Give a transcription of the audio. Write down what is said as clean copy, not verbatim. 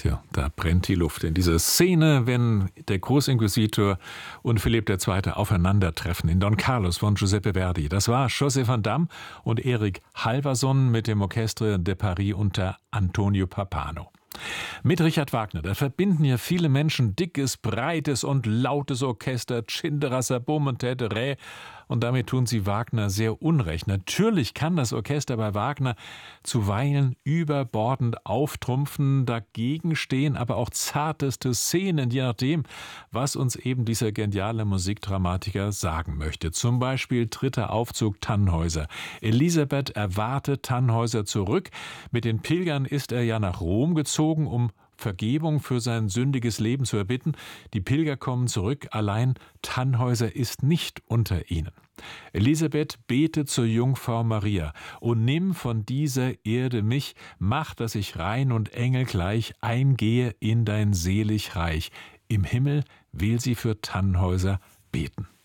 Tja, da brennt die Luft in dieser Szene, wenn der Großinquisitor und Philipp II. Aufeinandertreffen in Don Carlos von Giuseppe Verdi. Das war José van Damme und Erik Halverson mit dem Orchestre de Paris unter Antonio Pappano. Mit Richard Wagner, da verbinden ja viele Menschen dickes, breites und lautes Orchester, Tschinderasser, Bum und Teteré. Und damit tun sie Wagner sehr unrecht. Natürlich kann das Orchester bei Wagner zuweilen überbordend auftrumpfen, dagegen stehen aber auch zarteste Szenen, je nachdem, was uns eben dieser geniale Musikdramatiker sagen möchte. Zum Beispiel dritter Aufzug Tannhäuser. Elisabeth erwartet Tannhäuser zurück. Mit den Pilgern ist er ja nach Rom gezogen, um Vergebung für sein sündiges Leben zu erbitten. Die Pilger kommen zurück, allein Tannhäuser ist nicht unter ihnen. Elisabeth betet zur Jungfrau Maria: O nimm von dieser Erde mich, mach, dass ich rein und engelgleich eingehe in dein selig Reich. Im Himmel will sie für Tannhäuser beten.